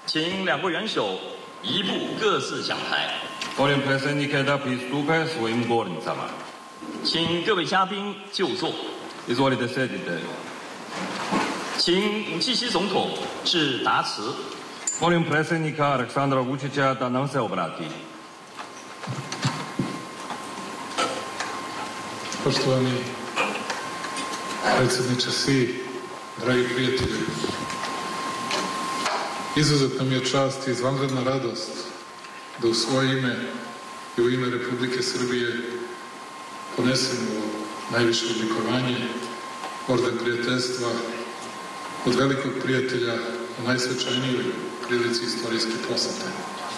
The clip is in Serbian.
请两国元首移步各自讲台。 Molim predsjednike da pristupe svojim govornicama. 请各位嘉宾就座。 Izvolite sedite. 请武契西总统致答词。 Molim predsjednika Aleksandra Vučića da nam se obrati. Poštovani predsjedniče Si, dragi prijatelji, izuzetna mi je čast i izvanredna radost da u svoje ime i u ime Republike Srbije ponesem u najviše odlikovanje, orden prijateljstva od velikog prijatelja u najsvečanijoj prilici istorijske posete.